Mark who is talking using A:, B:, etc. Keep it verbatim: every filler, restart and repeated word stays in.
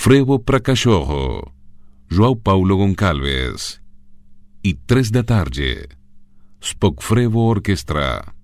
A: Frevo para Cachorro, João Paulo Goncalves. E três da tarde, Spock Frevo Orquestra.